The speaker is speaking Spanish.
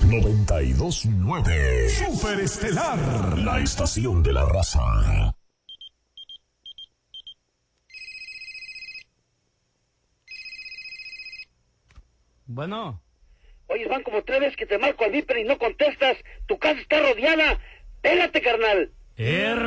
92.9 Superestelar, la estación de la raza. Bueno. Oye, van como 3 veces que te marco al Viper y no contestas. Tu casa está rodeada. Pélate, carnal.